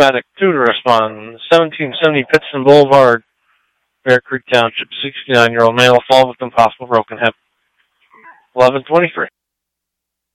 paramedic 2 to respond. 1770 Pittston Boulevard, Bear Creek Township. 69-year-old male fall with impossible broken hip. 11:23.